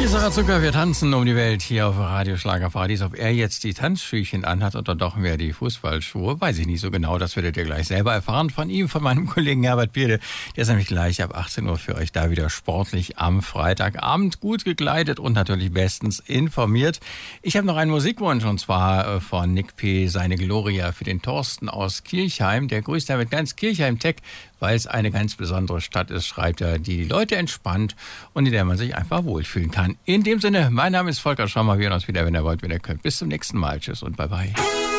Sarah Zucker, wir tanzen um die Welt hier auf Radio Schlagerparadies. Ob er jetzt die Tanzschüchen anhat oder doch mehr die Fußballschuhe, weiß ich nicht so genau. Das werdet ihr gleich selber erfahren von ihm, von meinem Kollegen Herbert Bierde. Der ist nämlich gleich ab 18 Uhr für euch da wieder sportlich am Freitagabend. Gut gekleidet und natürlich bestens informiert. Ich habe noch einen Musikwunsch und zwar von Nick P. Seine Gloria für den Thorsten aus Kirchheim. Der grüßt damit ganz Kirchheim Tech, weil es eine ganz besondere Stadt ist, schreibt er, die Leute entspannt und in der man sich einfach wohlfühlen kann. In dem Sinne, mein Name ist Volker Schrammer. Wir hören uns wieder, wenn ihr wollt, wenn ihr könnt. Bis zum nächsten Mal. Tschüss und bye bye.